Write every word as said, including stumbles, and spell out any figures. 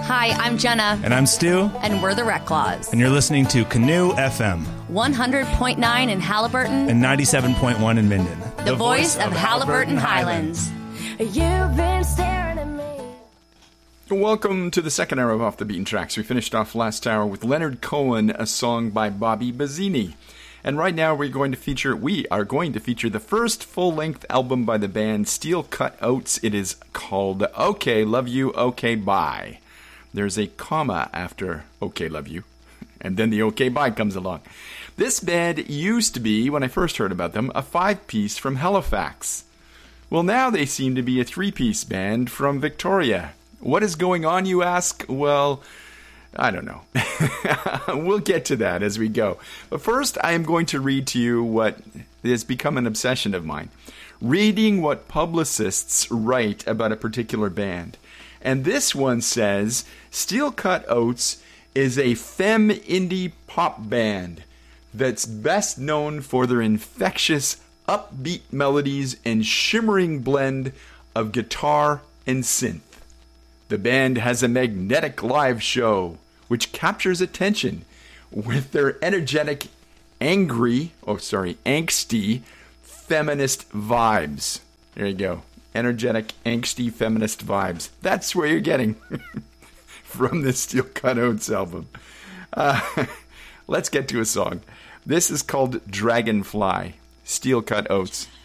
Hi, I'm Jenna. And I'm Stu. And we're the Reclaws. And you're listening to Canoe F M. one hundred point nine in Haliburton. And ninety-seven point one in Minden. The, the voice, voice of, of Haliburton, Haliburton Highlands. Highlands. You've been staring at me. Welcome to the second hour of Off the Beaten Tracks. We finished off last hour with Leonard Cohen, a song by Bobby Bazzini. And right now we're going to feature, we are going to feature the first full-length album by the band Steel Cut Oats. It is called Okay, Love You, Okay, Bye. There's a comma after Okay, Love You, and then the Okay, Bye comes along. This band used to be, when I first heard about them, a five-piece from Halifax. Well, now they seem to be a three-piece band from Victoria. What is going on, you ask? Well, I don't know. We'll get to that as we go. But first, I am going to read to you what has become an obsession of mine. Reading what publicists write about a particular band. And this one says, Steel Cut Oats is a femme indie pop band that's best known for their infectious, upbeat melodies and shimmering blend of guitar and synth. The band has a magnetic live show which captures attention with their energetic, angry, oh sorry, angsty, feminist vibes. There you go. Energetic, angsty, feminist vibes. That's where you're getting from this Steel Cut Oats album. Uh, let's get to a song. This is called Dragonfly, Steel Cut Oats.